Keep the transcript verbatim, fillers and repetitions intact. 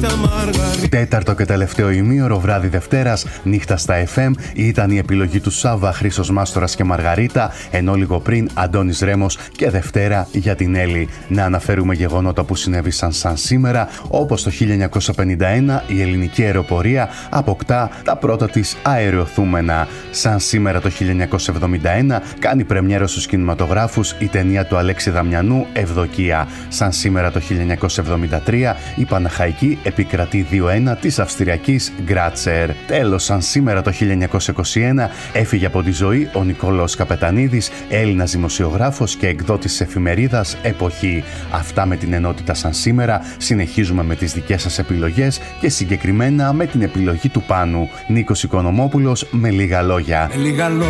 Τέταρτο και τελευταίο ημίωρο, βράδυ Δευτέρας, νύχτα στα εφ εμ, ήταν η επιλογή του Σάββα, Χρήστος Μάστορας και Μαργαρίτα, ενώ λίγο πριν Αντώνης Ρέμος και Δευτέρα για την Έλλη. Να αναφέρουμε γεγονότα που συνέβησαν σαν σήμερα, όπως το χίλια εννιακόσια πενήντα ένα η ελληνική αεροπορία αποκτά τα πρώτα της αεροθούμενα. Σαν σήμερα το χίλια εννιακόσια εβδομήντα ένα κάνει πρεμιέρα στους κινηματογράφους η ταινία του Αλέξη Δαμιανού «Ευδοκία». Σαν σήμερα το χίλια εννιακόσια εβδομήντα τρία η Παναχαϊκή επικρατεί δύο ένα της Αυστριακής Γκράτσερ. Τέλος, σαν σήμερα το χίλια εννιακόσια είκοσι ένα έφυγε από τη ζωή ο Νικόλαος Καπετανίδης, Έλληνας δημοσιογράφος και εκδότης της εφημερίδας Εποχή. Αυτά με την ενότητα σαν σήμερα. Συνεχίζουμε με τις δικές σας επιλογές και συγκεκριμένα με την επιλογή του Πάνου. Νίκος Οικονομόπουλος με λίγα λόγια. Με λίγα λόγια